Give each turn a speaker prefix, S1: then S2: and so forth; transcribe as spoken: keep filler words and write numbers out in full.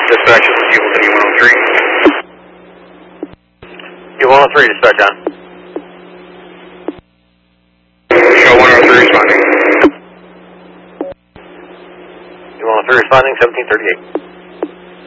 S1: Dispatch, this is U one oh three.
S2: U one oh three, dispatch on.
S1: Show one oh three responding.
S2: U one oh three responding, seventeen thirty-eight.